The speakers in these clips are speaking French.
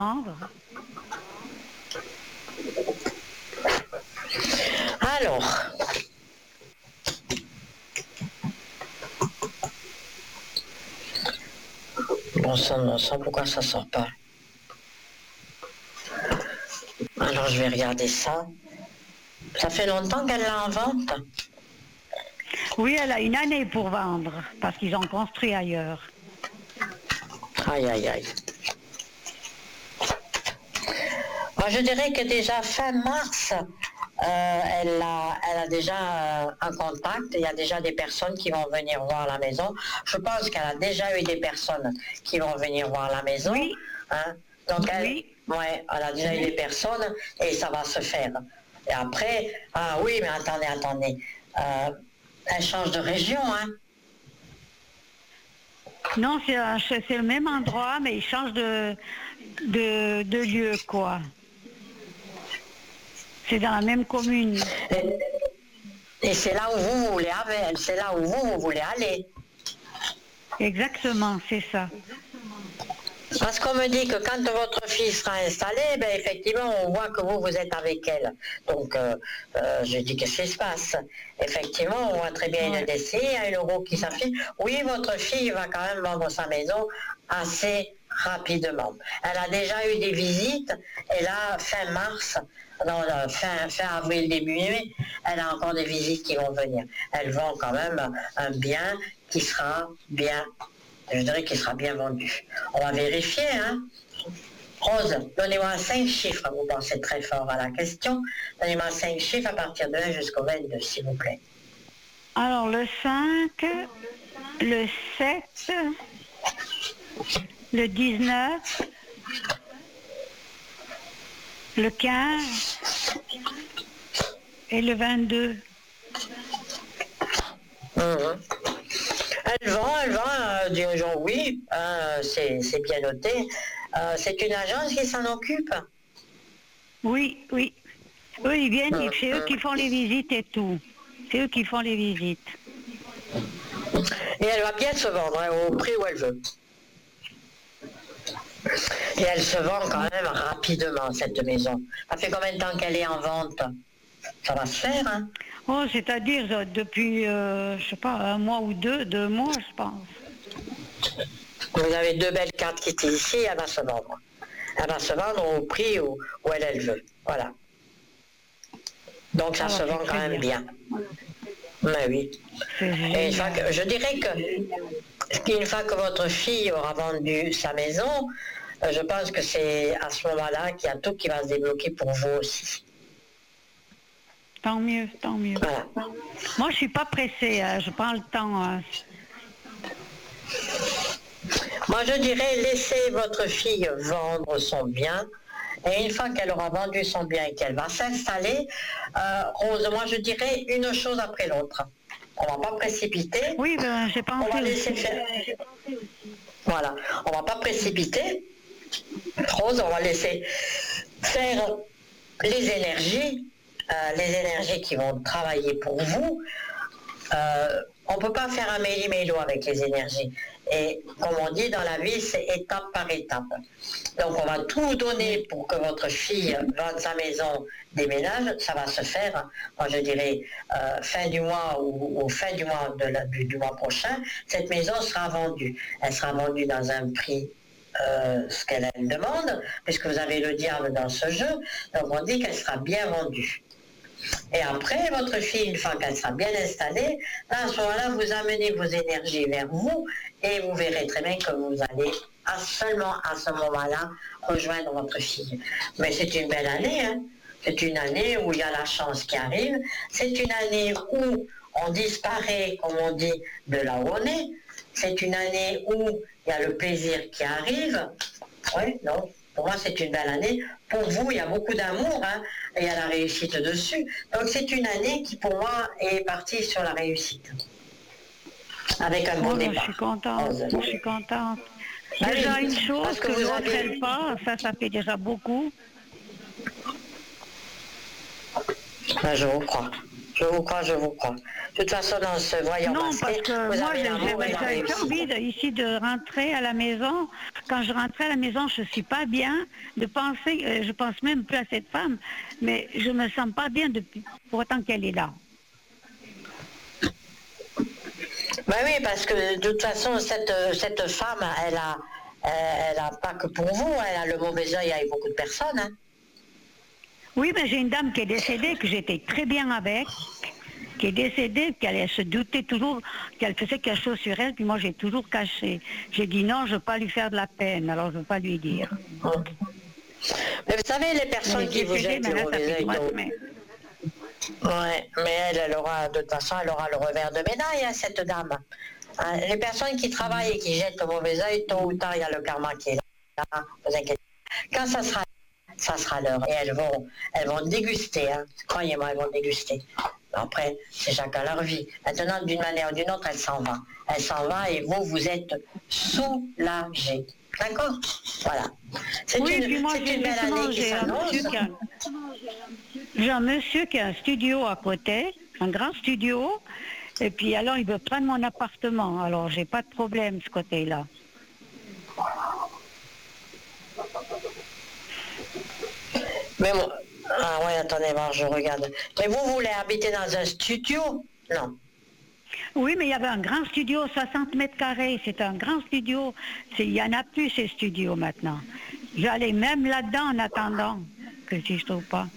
Alors, bon sang, pourquoi ça sort pas? Alors, je vais regarder ça. Ça fait longtemps qu'elle l'a en vente? Oui, elle a une année pour vendre, parce qu'ils ont construit ailleurs. Aïe, aïe, aïe. Moi, je dirais que déjà fin mars, elle a déjà un contact. Il y a déjà des personnes qui vont venir voir la maison. Je pense qu'elle a déjà eu des personnes qui vont venir voir la maison. Oui. Hein? Donc, oui. Ouais, elle a déjà eu des personnes et ça va se faire. Et après, ah oui, mais attendez. Elle change de région, hein? Non, c'est le même endroit, mais il change de lieu, quoi. C'est dans la même commune. Et c'est là où vous voulez aller, c'est là où vous voulez aller. Exactement, c'est ça. Parce qu'on me dit que quand votre fille sera installée, ben effectivement, on voit que vous êtes avec elle. Donc, je dis, qu'est-ce qui se passe? Effectivement, on voit très bien une décès, il y a une euro qui s'affiche. Oui, votre fille va quand même vendre sa maison assez rapidement. Elle a déjà eu des visites, et là, fin mars, non, fin avril, début mai, elle a encore des visites qui vont venir. Elle vend quand même un bien qui sera bien, je dirais qu'il sera bien vendu. On va vérifier, hein. Rose, donnez-moi 5 chiffres. Vous pensez très fort à la question. Donnez-moi 5 chiffres à partir de 1 jusqu'au 22, s'il vous plaît. Alors, le 5, le 7, le 19, le 15 et le 22. Elle vend, disons oui, c'est bien noté. C'est une agence qui s'en occupe? Oui. Eux, ils viennent, c'est eux qui font les visites et tout. C'est eux qui font les visites. Et elle va bien se vendre, hein, au prix où elle veut. Et elle se vend quand même rapidement, cette maison. Ça fait combien de temps qu'elle est en vente? Ça va se faire, hein? Oh, c'est-à-dire depuis, je sais pas, un mois ou 2 mois, je pense. Vous avez 2 belles cartes qui étaient ici, elle va se vendre. Elle va se vendre au prix où elle veut. Voilà. Donc ça se vend quand même bien. Mais oui. Et je dirais qu'une fois que votre fille aura vendu sa maison, je pense que c'est à ce moment-là qu'il y a tout qui va se débloquer pour vous aussi. Tant mieux. Voilà. Moi, je suis pas pressée, je prends le temps. Moi, je dirais, laissez votre fille vendre son bien. Et une fois qu'elle aura vendu son bien et qu'elle va s'installer, Rose, moi, je dirais une chose après l'autre. On ne va pas précipiter. Oui, j'ai pensé. On va laisser faire. Voilà. On ne va pas précipiter. Rose, on va laisser faire les énergies qui vont travailler pour vous. On ne peut pas faire un méli-mélo avec les énergies. Et comme on dit dans la vie, c'est étape par étape. Donc on va tout donner pour que votre fille vende sa maison, déménage. Ça va se faire, moi je dirais, fin du mois ou fin du mois, du mois prochain, cette maison sera vendue. Elle sera vendue dans un prix ce qu'elle demande, puisque vous avez le diable dans ce jeu. Donc on dit qu'elle sera bien vendue. Et après, votre fille, une fois qu'elle sera bien installée, là, à ce moment-là, vous amenez vos énergies vers vous et vous verrez très bien que vous allez seulement à ce moment-là rejoindre votre fille. Mais c'est une belle année, hein. C'est une année où il y a la chance qui arrive. C'est une année où on disparaît, comme on dit, de là où on est. C'est une année où il y a le plaisir qui arrive. Oui, non. Pour moi, c'est une belle année. Pour vous, il y a beaucoup d'amour, hein, et il y a la réussite dessus. Donc, c'est une année qui, pour moi, est partie sur la réussite. Avec un bon départ. Je suis contente. Déjà, une chose que vous n'avez pas, ça fait déjà beaucoup. Ben, je vous crois. De toute façon, en se voyant Non, masqué, parce que vous moi, avez l'amour et la j'avais réussite. envie ici de rentrer à la maison. Quand je rentrais à la maison, je ne suis pas bien de penser, je pense même plus à cette femme, mais je ne me sens pas bien depuis, pour autant qu'elle est là. Ben oui, parce que de toute façon, cette femme, elle a pas que pour vous, elle a le mauvais œil avec beaucoup de personnes. Hein. Oui, mais j'ai une dame qui est décédée, que j'étais très bien avec, qui est décédée, qu'elle se doutait toujours qu'elle faisait quelque chose sur elle, puis moi j'ai toujours caché. J'ai dit non, je ne veux pas lui faire de la peine, alors je ne veux pas lui dire. Mais vous savez, les Elle est personnes qui vous décédée, jettent le maintenant ça mauvais fait œil, 3 semaines. ouais, mais elle aura, de toute façon, elle aura le revers de médaille, hein, cette dame. Hein, les personnes qui travaillent et qui jettent le mauvais œil, tôt ou tard, il y a le karma qui est là. Hein, vous inquiétez pas. Quand ça sera l'heure. Et elles vont déguster, hein. Croyez-moi, elles vont déguster. Après, c'est chacun leur vie. Maintenant, d'une manière ou d'une autre, elle s'en va. Elle s'en va et vous êtes soulagés. D'accord. Voilà. C'est Oui, puis moi une belle année qui s'annonce. J'ai un monsieur qui a un studio à côté, un grand studio, et puis alors il veut prendre mon appartement, alors j'ai pas de problème de ce côté-là. Mais bon, ah ouais, attendez voir, je regarde. Mais vous voulez habiter dans un studio? Non. Oui, mais il y avait un grand studio, 60 mètres carrés, c'est un grand studio. Il n'y en a plus ces studios maintenant. J'allais même là-dedans en attendant que si je trouve pas.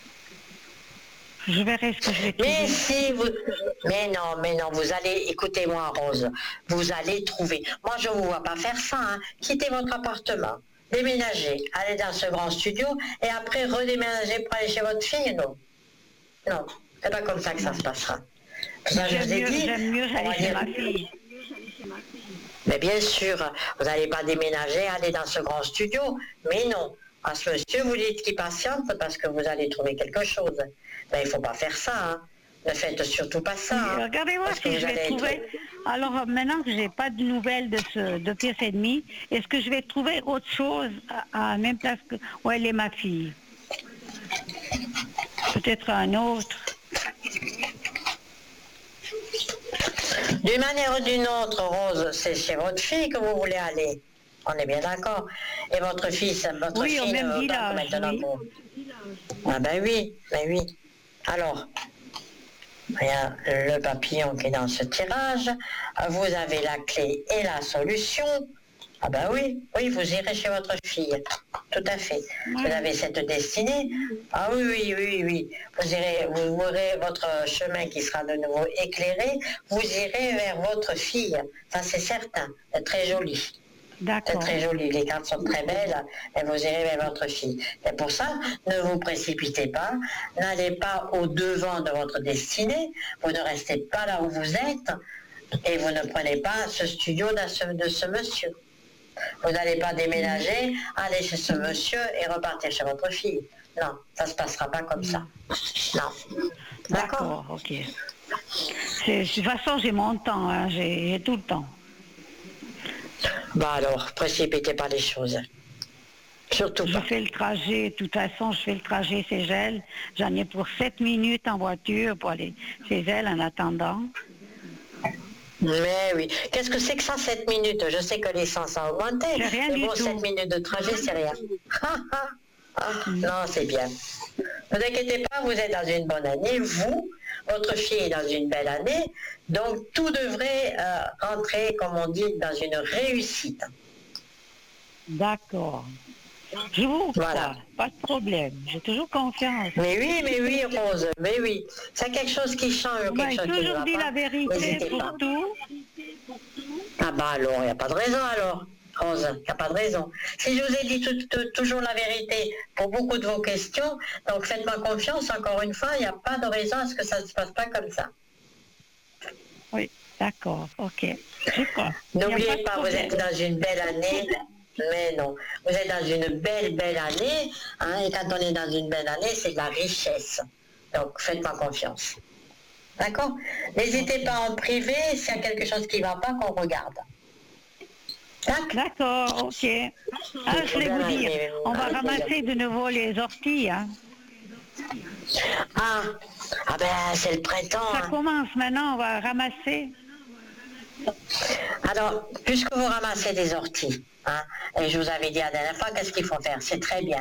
Je verrai ce que je vais trouver. Mais si vous... mais non, vous allez, écoutez-moi Rose, vous allez trouver. Moi je ne vous vois pas faire ça, hein. Quittez votre appartement, déménagez, allez dans ce grand studio et après redéménager pour aller chez votre fille, non. Non, c'est pas comme ça que ça se passera. Ça, je vous ai dit, J'aime mieux aller chez ma fille. Mais bien sûr, vous n'allez pas déménager, aller dans ce grand studio, mais non. À ce monsieur, vous dites qu'il patiente parce que vous allez trouver quelque chose. Ben, il ne faut pas faire ça, hein. Ne faites surtout pas ça. Hein, regardez-moi si je vais trouver. Alors maintenant que j'ai pas de nouvelles de pièce et demie, est-ce que je vais trouver autre chose à la même place que où elle est ma fille? Peut-être un autre. D'une manière ou d'une autre, Rose, c'est chez votre fille que vous voulez aller. On est bien d'accord. Et votre fils, votre fille au même village, maintenant pour... Ah ben oui, ben oui. Alors, il y a le papillon qui est dans ce tirage. Vous avez la clé et la solution. Ah ben oui, oui, vous irez chez votre fille. Tout à fait. Vous avez cette destinée. Ah oui, oui, oui, oui. Vous aurez votre chemin qui sera de nouveau éclairé. Vous irez vers votre fille. Ça, c'est certain. C'est très joli. C'est très joli. Les cartes sont très belles. Et vous irez vers votre fille. Et pour ça, ne vous précipitez pas. N'allez pas au devant de votre destinée. Vous ne restez pas là où vous êtes. Et vous ne prenez pas ce studio de ce monsieur. Vous n'allez pas déménager, aller chez ce monsieur et repartir chez votre fille. Non, ça ne se passera pas comme ça. Non. D'accord, ok. De toute façon, j'ai mon temps, hein, j'ai tout le temps. Bah alors, précipitez pas les choses. Surtout pas. Je fais le trajet, de toute façon, je fais le trajet chez elle. J'en ai pour 7 minutes en voiture pour aller chez elle en attendant. Mais oui. Qu'est-ce que c'est que ça, 7 minutes? Je sais que l'essence a augmenté. Mais bon, 7 minutes de trajet, c'est rien. Non, c'est bien. Ne vous inquiétez pas, vous êtes dans une bonne année. Vous, votre fille est dans une belle année. Donc, tout devrait rentrer, comme on dit, dans une réussite. D'accord. Je vous crois, pas de problème. J'ai toujours confiance. Mais oui, Rose, mais oui. C'est quelque chose qui change, quelque chose qui ne va pas. J'ai toujours dit la vérité pour tout. Ah bah alors, il n'y a pas de raison alors, Rose, il n'y a pas de raison. Si je vous ai dit toujours la vérité pour beaucoup de vos questions, donc faites-moi confiance, encore une fois, il n'y a pas de raison à ce que ça ne se passe pas comme ça. Oui, d'accord, ok. Je crois. N'oubliez pas, vous êtes dans une belle année. Mais non, vous êtes dans une belle année, hein, et quand on est dans une belle année, c'est de la richesse. Donc, faites-moi confiance. D'accord? N'hésitez pas en privé, s'il y a quelque chose qui ne va pas, qu'on regarde. D'accord, ok. Ah, je voulais vous dire, on va ramasser de nouveau les orties, hein. Ah, Ah ben, c'est le printemps. Ça commence maintenant, on va ramasser. Alors, puisque vous ramassez des orties, hein, et je vous avais dit la dernière fois, qu'est-ce qu'il faut faire? C'est très bien.